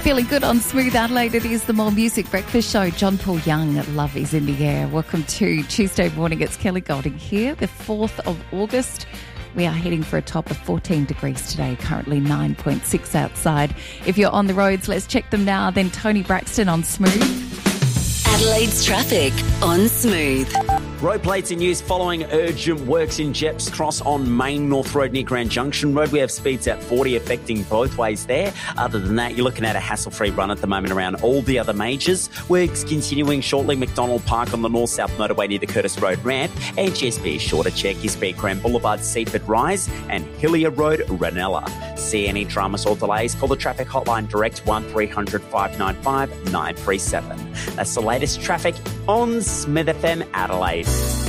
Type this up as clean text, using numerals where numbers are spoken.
Feeling good on Smooth Adelaide. It is the More Music Breakfast Show. John Paul Young, Love is in the Air. Welcome to Tuesday morning. It's Kelly Golding here, the 4th of August. We are heading for a top of 14 degrees today, currently 9.6 outside. If you're on the roads, let's check them now. Then Tony Braxton on Smooth. Adelaide's traffic on Smooth. Road plates in use following urgent works in Jepps Cross on Main North Road near Grand Junction Road. We have speeds at 40 affecting both ways there. Other than that, you're looking at a hassle-free run at the moment around all the other majors. Works continuing shortly. McDonald Park on the north-south motorway near the Curtis Road ramp. And just be sure to check your speed Cram Boulevard, Seaford Rise and Hillier Road, Ranella. See any dramas or delays, call the traffic hotline direct 1300 595 937. That's the latest traffic on Smith FM Adelaide.